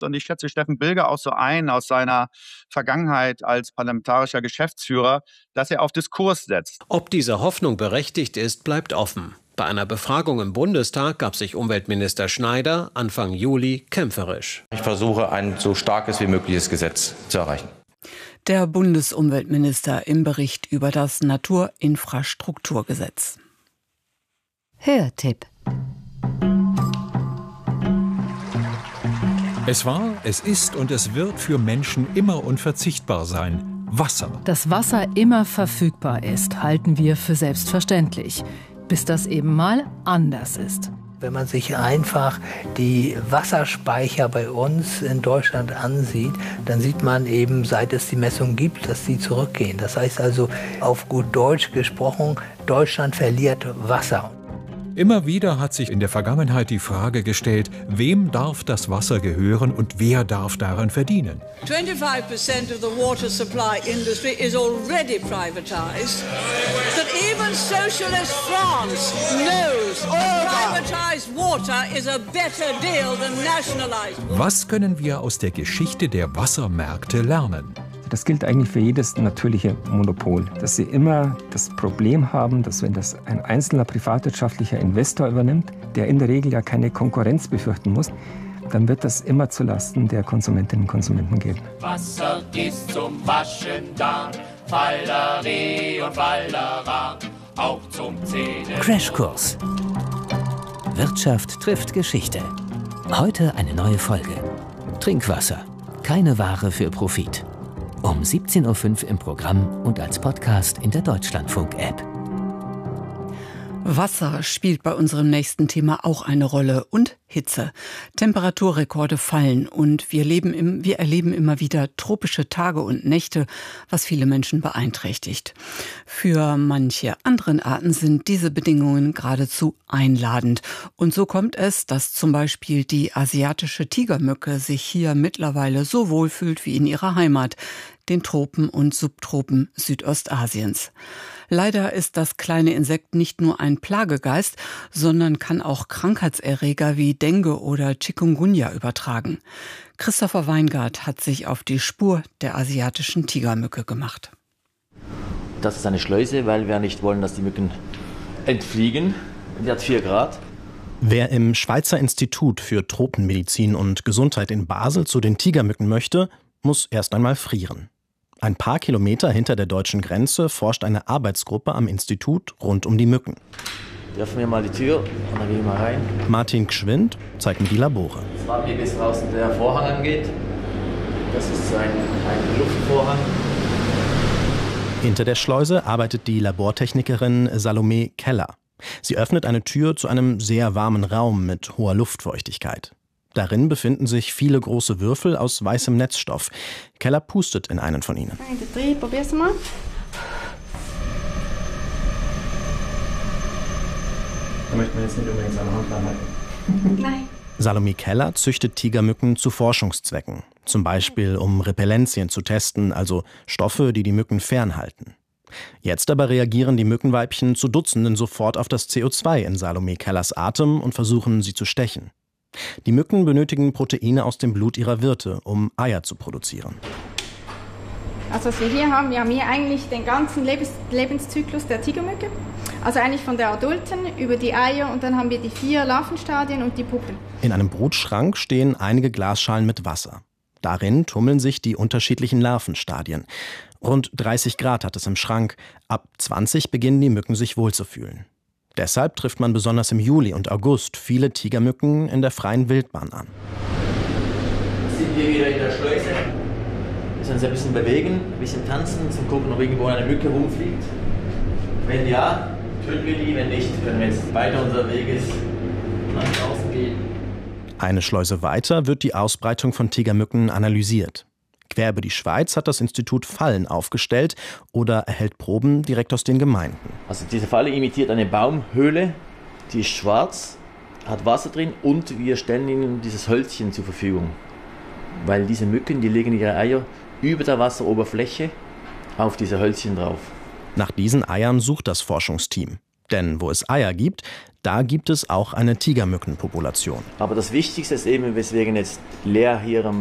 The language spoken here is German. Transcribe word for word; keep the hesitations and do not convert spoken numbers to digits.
Und ich schätze Steffen Bilger auch so ein aus seiner Vergangenheit als parlamentarischer Geschäftsführer, dass er auf Diskurs setzt. Ob diese Hoffnung berechtigt ist, bleibt offen. Bei einer Befragung im Bundestag gab sich Umweltminister Schneider Anfang Juli kämpferisch. Ich versuche, ein so starkes wie mögliches Gesetz zu erreichen. Der Bundesumweltminister im Bericht über das Naturinfrastrukturgesetz. Hörtipp. Es war, es ist und es wird für Menschen immer unverzichtbar sein. Wasser. Dass Wasser immer verfügbar ist, halten wir für selbstverständlich. Bis das eben mal anders ist. Wenn man sich einfach die Wasserspeicher bei uns in Deutschland ansieht, dann sieht man eben, seit es die Messung gibt, dass sie zurückgehen. Das heißt also, auf gut Deutsch gesprochen, Deutschland verliert Wasser. Immer wieder hat sich in der Vergangenheit die Frage gestellt, wem darf das Wasser gehören und wer darf daran verdienen? twenty-five percent of the water supply industry is already privatized. That even socialist France knows privatized water is a better deal than nationalized water. Was können wir aus der Geschichte der Wassermärkte lernen? Das gilt eigentlich für jedes natürliche Monopol, dass sie immer das Problem haben, dass wenn das ein einzelner privatwirtschaftlicher Investor übernimmt, der in der Regel ja keine Konkurrenz befürchten muss, dann wird das immer zulasten der Konsumentinnen und Konsumenten gehen. Wasser ist zum Waschen da, Falleri und Fallera, auch zum Zähnen. Crashkurs. Wirtschaft trifft Geschichte. Heute eine neue Folge. Trinkwasser. Keine Ware für Profit. Um siebzehn Uhr fünf im Programm und als Podcast in der Deutschlandfunk-App. Wasser spielt bei unserem nächsten Thema auch eine Rolle und Hitze. Temperaturrekorde fallen und wir, leben im, wir erleben immer wieder tropische Tage und Nächte, was viele Menschen beeinträchtigt. Für manche anderen Arten sind diese Bedingungen geradezu einladend. Und so kommt es, dass zum Beispiel die asiatische Tigermücke sich hier mittlerweile so wohlfühlt wie in ihrer Heimat, den Tropen und Subtropen Südostasiens. Leider ist das kleine Insekt nicht nur ein Plagegeist, sondern kann auch Krankheitserreger wie Dengue oder Chikungunya übertragen. Christopher Weingart hat sich auf die Spur der asiatischen Tigermücke gemacht. Das ist eine Schleuse, weil wir nicht wollen, dass die Mücken entfliegen. Die hat vier Grad. Wer im Schweizer Institut für Tropenmedizin und Gesundheit in Basel zu den Tigermücken möchte, muss erst einmal frieren. Ein paar Kilometer hinter der deutschen Grenze forscht eine Arbeitsgruppe am Institut rund um die Mücken. Wir öffnen wir mal die Tür und dann gehen wir mal rein. Martin Gschwind zeigt mir die Labore. Jetzt warten wir, bis draußen der Vorhang angeht. Das ist ein, ein Luftvorhang. Hinter der Schleuse arbeitet die Labortechnikerin Salome Keller. Sie öffnet eine Tür zu einem sehr warmen Raum mit hoher Luftfeuchtigkeit. Darin befinden sich viele große Würfel aus weißem Netzstoff. Keller pustet in einen von ihnen. Drei, probier's mal. Da möchte man jetzt nicht unbedingt seine Hand dran halten. Nein. Salome Keller züchtet Tigermücken zu Forschungszwecken. Zum Beispiel, um Repellenzien zu testen, also Stoffe, die die Mücken fernhalten. Jetzt aber reagieren die Mückenweibchen zu Dutzenden sofort auf das C O zwei in Salome Kellers Atem und versuchen, sie zu stechen. Die Mücken benötigen Proteine aus dem Blut ihrer Wirte, um Eier zu produzieren. Also was wir hier haben, wir haben hier eigentlich den ganzen Lebens Lebenszyklus der Tigermücke. Also eigentlich von der Adulten über die Eier und dann haben wir die vier Larvenstadien und die Puppen. In einem Brutschrank stehen einige Glasschalen mit Wasser. Darin tummeln sich die unterschiedlichen Larvenstadien. Rund dreißig Grad hat es im Schrank. Ab zwanzig beginnen die Mücken sich wohlzufühlen. Deshalb trifft man besonders im Juli und August viele Tigermücken in der freien Wildbahn an. Sind wir wieder in der Schleuse. Wir müssen uns ein bisschen bewegen, ein bisschen tanzen, zum gucken, ob irgendwo eine Mücke rumfliegt. Wenn ja, töten wir die, wenn nicht, können wir jetzt weiter unser Weges nach draußen gehen. Eine Schleuse weiter wird die Ausbreitung von Tigermücken analysiert. Quer über die Schweiz hat das Institut Fallen aufgestellt oder erhält Proben direkt aus den Gemeinden. Also diese Falle imitiert eine Baumhöhle, die ist schwarz, hat Wasser drin und wir stellen ihnen dieses Hölzchen zur Verfügung. Weil diese Mücken, die legen ihre Eier über der Wasseroberfläche auf diese Hölzchen drauf. Nach diesen Eiern sucht das Forschungsteam. Denn wo es Eier gibt, da gibt es auch eine Tigermückenpopulation. Aber das Wichtigste ist eben, weswegen jetzt Lea hier